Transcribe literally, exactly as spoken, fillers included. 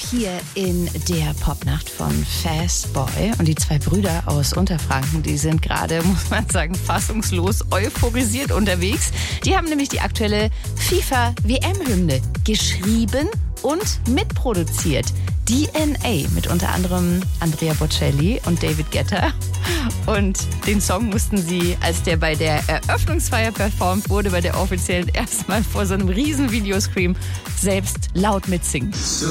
hier in der Popnacht von Fastboy. Und die zwei Brüder aus Unterfranken, die sind gerade, muss man sagen, fassungslos euphorisiert unterwegs. Die haben nämlich die aktuelle FIFA-W M-Hymne geschrieben und mitproduziert. D N A mit unter anderem Andrea Bocelli und David Guetta. Und den Song mussten sie, als der bei der Eröffnungsfeier performt wurde, bei der offiziellen, erstmal vor so einem riesen Videoscreen selbst laut mitsingen.